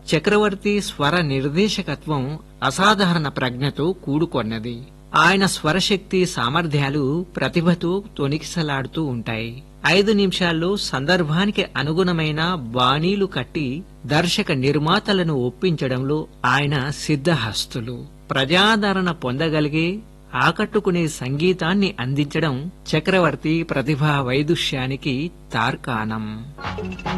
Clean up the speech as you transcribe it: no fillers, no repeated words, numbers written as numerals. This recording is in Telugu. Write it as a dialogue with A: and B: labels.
A: చక్రవర్తి స్వర నిర్దేశకత్వం అసాధారణ ప్రజ్ఞతో కూడుకొన్నది. ఆయన స్వరశక్తి సామర్థ్యాలు ప్రతిభతో తొణికిసలాడుతూ ఉంటాయి. 5 నిమిషాల్లో సందర్భానికి అనుగుణమైన బాణీలు కట్టి దర్శక నిర్మాతలను ఒప్పించడంలో ఆయన సిద్ధహస్తులు. ప్రజాదరణ పొందగలిగే ఆకట్టుకునే సంగీతాన్ని అందించడం చక్రవర్తి ప్రతిభా వైదుష్యానికి తార్కాణం.